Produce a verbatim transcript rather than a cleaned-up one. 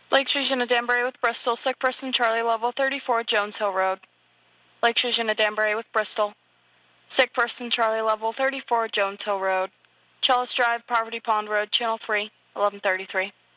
Lakeshore Unit Danbury with Bristol. Sick person Charlie, level thirty-four, Jones Hill Road. Lakeshore Unit Danbury with Bristol. Sick person Charlie, level thirty-four, Jones Hill Road. Chalice Drive, Poverty Pond Road, Channel three, eleven thirty-three.